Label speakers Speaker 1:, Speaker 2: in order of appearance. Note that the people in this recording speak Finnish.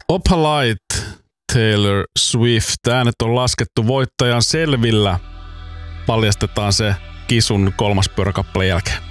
Speaker 1: Opalite, Taylor Swift. Äänet on laskettu voittajan selvillä. Paljastetaan se Kisun kolmas pyöräkappaleen jälkeen.